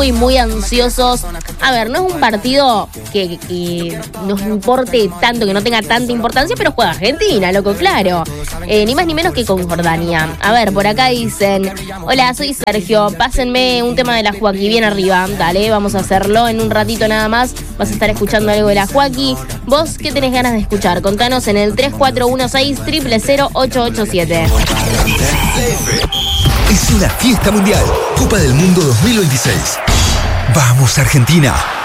muy, muy ansiosos. A ver, no es un partido que nos importe tanto, que no tenga tanta importancia, pero juega Argentina, loco, claro. Ni más ni menos que con Jordania. A ver, por acá dicen: hola, soy Sergio, pásenme un tema de la Joaquí bien arriba. Dale, vamos a hacerlo en un ratito nada más. Vas a estar escuchando algo de la Joaquí. ¿Vos qué tenés ganas de escuchar? Contanos en el 3416-000-887. Es una fiesta mundial. Copa del Mundo 2026. ¡Vamos, Argentina!